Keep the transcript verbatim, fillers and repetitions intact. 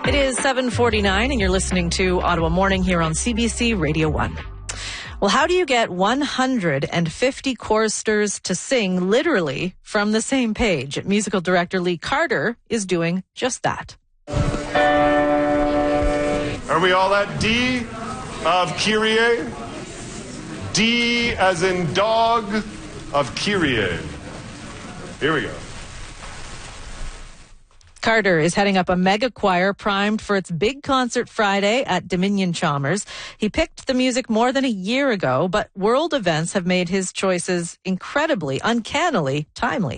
It is seven forty-nine and you're listening to Ottawa Morning here on C B C Radio one. Well, how do you get one hundred fifty choristers to sing literally from the same page? Musical director Lee Carter is doing just that. Are we all at D of Kyrie? D as in dog of Kyrie. Here we go. Carter is heading up a mega choir primed for its big concert Friday at Dominion Chalmers. He picked the music more than a year ago, but world events have made his choices incredibly, uncannily timely.